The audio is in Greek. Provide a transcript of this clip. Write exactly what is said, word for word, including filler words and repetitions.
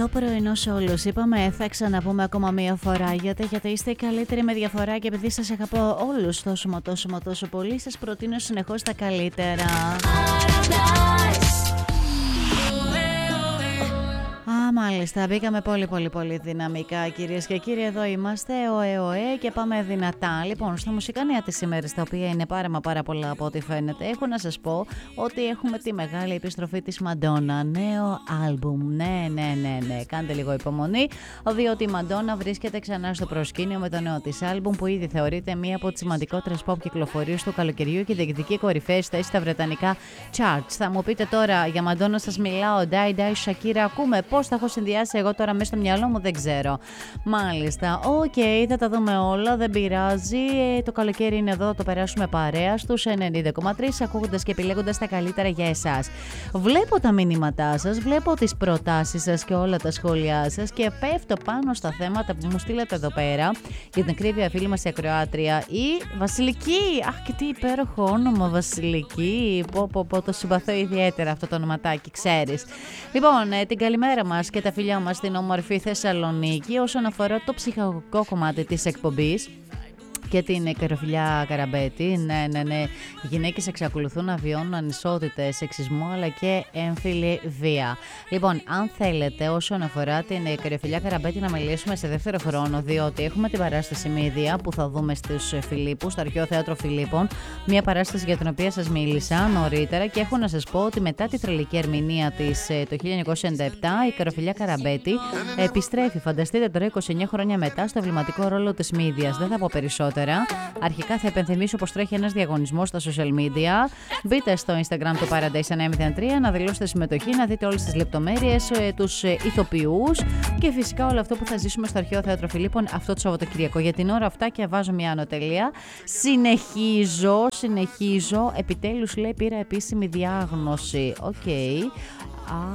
Καλό πρωινό σε όλους. Είπαμε θα ξαναπούμε ακόμα μία φορά γιατί, γιατί είστε οι καλύτεροι με διαφορά και επειδή σας αγαπώ όλους τόσο μα τόσο μα τόσο πολύ, σας προτείνω συνεχώς τα καλύτερα. Α, μάλιστα, μπήκαμε πολύ πολύ πολύ δυναμικά κυρίες και κύριοι, εδώ είμαστε, οε οε και πάμε δυνατά. Λοιπόν, στα μουσικά νέα της ημέρας, τα οποία είναι πάρα μα πάρα πολλά από ό,τι φαίνεται, έχω να σας πω ότι έχουμε τη μεγάλη επιστροφή της Μαντόνα, νέο άλμπουμ, ναι ναι ναι ναι, κάντε λίγο υπομονή, διότι η Μαντόνα βρίσκεται ξανά στο προσκήνιο με το νέο της άλμπουμ που ήδη θεωρείται μία από τις σημαντικότερες pop κυκλοφορίες του καλοκαιριού και διεκδικεί κορυφαίες θέσεις στα βρετανικά charts. Θα μου πείτε τώρα, για Μαντόνα σας μιλάω, Die Die Shakira ακούμε, πώς θα έχω συνδυάσει εγώ τώρα μέσα στο μυαλό μου, δεν ξέρω. Μάλιστα, οκ, okay, θα τα δούμε όλα, δεν πειράζει. Το καλοκαίρι είναι εδώ, το περάσουμε παρέα στους ενενήντα κόμμα τρία, ακούγοντας και επιλέγοντας τα καλύτερα για εσάς. Βλέπω τα μηνύματά σας, βλέπω τις προτάσεις σας και όλα τα σχόλιά σας και πέφτω πάνω στα θέματα που μου στείλατε εδώ πέρα. Για την ακρίβεια, φίλη μας η ακροάτρια, η Βασιλική. Αχ, και τι υπέροχο όνομα, Βασιλική. Πω, πω, πω, το συμπαθώ ιδιαίτερα αυτό το ονοματάκι, ξέρεις. Λοιπόν, την καλημέρα μας και τα φιλιά μας στην όμορφη Θεσσαλονίκη όσον αφορά το ψυχαγωγικό κομμάτι της εκπομπής και την Καροφιλιά Καραμπέτη. Ναι, ναι, ναι. Οι γυναίκες εξακολουθούν να βιώνουν ανισότητες, σεξισμό αλλά και έμφυλη βία. Λοιπόν, αν θέλετε, όσον αφορά την Καροφιλιά Καραμπέτη, να μιλήσουμε σε δεύτερο χρόνο, διότι έχουμε την παράσταση Μύδια που θα δούμε στους Φιλίππους, στο Αρχαίο Θέατρο Φιλίππων. Μια παράσταση για την οποία σας μίλησα νωρίτερα και έχω να σας πω ότι μετά τη τρελική ερμηνεία της το χίλια εννιακόσια ενενήντα επτά, η Καροφιλιά Καραμπέτη επιστρέφει, φανταστείτε τώρα, είκοσι εννέα χρόνια μετά, στο εμβληματικό ρόλο της Μύδιας. Δεν θα πω περισσότερο. Αρχικά θα υπενθυμίσω πως τρέχει ένας διαγωνισμός στα social media. Μπείτε στο Instagram του Paradise εννιακόσια μηδέν τρία να δηλώσετε συμμετοχή, να δείτε όλες τις λεπτομέρειες, τους ηθοποιούς και φυσικά όλο αυτό που θα ζήσουμε στο Αρχαίο Θέατρο Φιλίππων αυτό το Σαββατοκύριακο. Για την ώρα αυτά και βάζω μια ανωτελεία. Συνεχίζω, συνεχίζω. Επιτέλους, λέει, πήρα επίσημη διάγνωση. Οκ. Okay.